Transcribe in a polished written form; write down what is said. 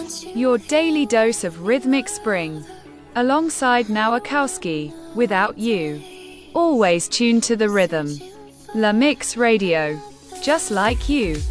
Your daily dose of rhythmic spring. Alongside Nowakowski, without you. Always tuned to the rhythm. La Mix Radio. Just like you.